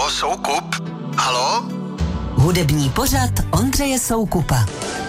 Halo, Soukup? Halo? Hudební pořad Ondřeje Soukupa.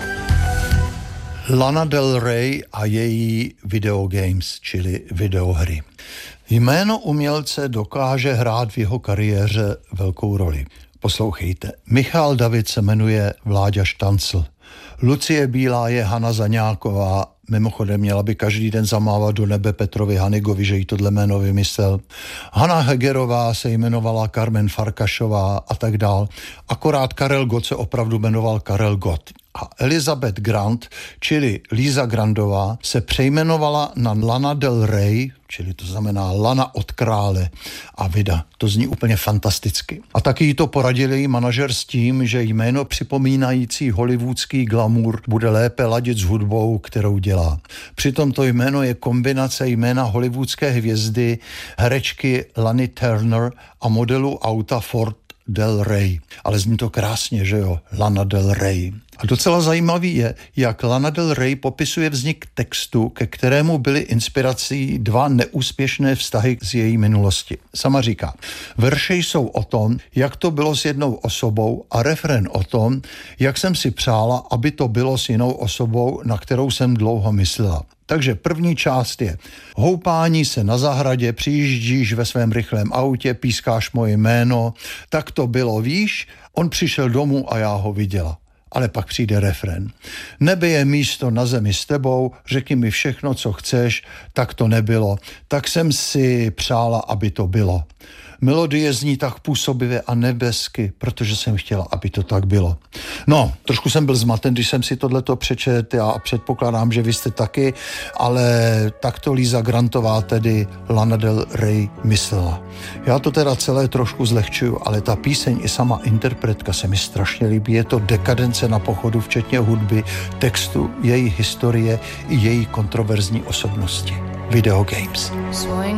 Lana Del Rey a její videogames, čili videohry. Jméno umělce dokáže hrát v jeho kariéře velkou roli. Poslouchejte. Michal David se jmenuje Vláďa Štancl. Lucie Bílá je Hana Zaňáková. Mimochodem měla by každý den zamávat do nebe Petrovi Hanigovi, že jí tohle jméno vymyslel. Hana Hegerová se jmenovala Carmen Farkašová a tak dál. Akorát Karel Gott se opravdu jmenoval Karel Gott. A Elizabeth Grant, čili Líza Grandová, se přejmenovala na Lana Del Rey, čili to znamená Lana od krále a vida. To zní úplně fantasticky. A taky jí to poradil její manažer s tím, že jméno připomínající hollywoodský glamour bude lépe ladit s hudbou, kterou dělá. Přitom to jméno je kombinace jména hollywoodské hvězdy, herečky Lani Turner a modelu auta Ford Del Rey. Ale zní to krásně, že jo? Lana Del Rey. A docela zajímavý je, jak Lana Del Rey popisuje vznik textu, ke kterému byly inspirací dva neúspěšné vztahy z její minulosti. Sama říká, verše jsou o tom, jak to bylo s jednou osobou a refrén o tom, jak jsem si přála, aby to bylo s jinou osobou, na kterou jsem dlouho myslela. Takže první část je houpání se na zahradě, přijíždíš ve svém rychlém autě, pískáš moje jméno, tak to bylo, víš, on přišel domů a já ho viděla. Ale pak přijde refrén. Nebe je místo na zemi s tebou, řekni mi všechno, co chceš, tak to nebylo. Tak jsem si přála, aby to bylo. Melodie zní tak působivě a nebesky, protože jsem chtěla, aby to tak bylo. No, trošku jsem byl zmaten, když jsem si tohleto přečet, já předpokládám, že vy jste taky, ale takto Líza Grantová, tedy Lana Del Rey, myslela. Já to teda celé trošku zlehčuju, ale ta píseň i sama interpretka se mi strašně líbí. Je to dekadence na pochodu, včetně hudby, textu, její historie i její kontroverzní osobnosti. Video games.